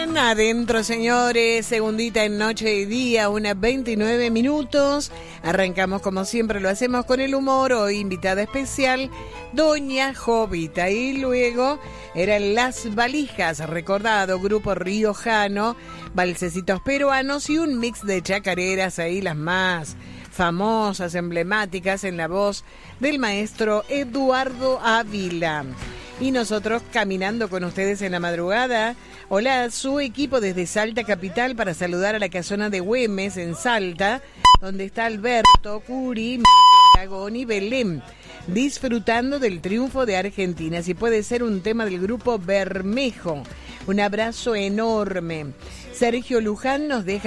Adentro, señores, segundita en noche y día, unas 29 minutos. Arrancamos como siempre lo hacemos con el humor. Hoy invitada especial, Doña Jovita. Y luego eran Las Valijas, recordado grupo riojano, valsecitos peruanos y un mix de chacareras ahí, las más famosas, emblemáticas, en la voz del maestro Eduardo Ávila. Y nosotros caminando con ustedes en la madrugada. Hola, su equipo desde Salta Capital para saludar a la casona de Güemes en Salta, donde está Alberto, Curi, Aragón y Belén, disfrutando del triunfo de Argentina. Si puede ser un tema del grupo Bermejo. Un abrazo enorme. Sergio Luján nos deja